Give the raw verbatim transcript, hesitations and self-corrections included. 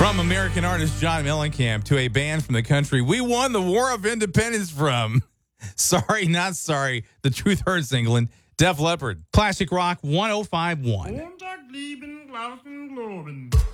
From American artist John Mellencamp to a band from the country we won the War of Independence from. Sorry, not sorry. The Truth Hurts, England. Def Leppard. Classic Rock one oh five point one.